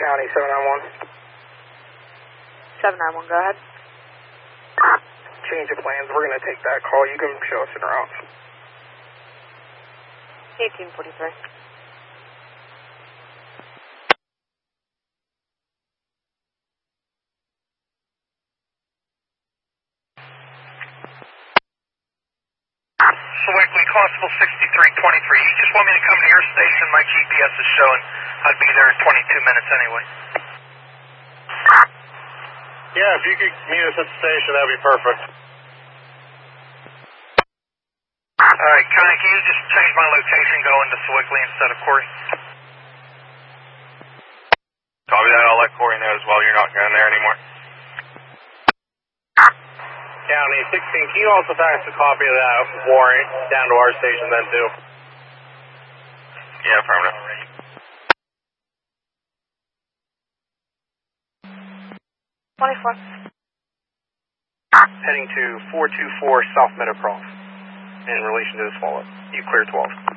County 791. 791, go ahead. Change of plans. We're going to take that call. You can show us in route. 1843. Sewickley, Constable 6323. You just want me to come to your station? My GPS is showing I'd be there in 22 minutes anyway. Yeah, if you could meet us at the station, that'd be perfect. Alright, can you just change my location going to Sewickley instead of Corey? Copy that, I'll let Corey know as well you're not going there anymore. County 16, can you also fax a copy of that warrant down to our station then too? Yeah, affirmative. 24. Heading to 424 South Meadowcroft in relation to this follow-up. You clear 12.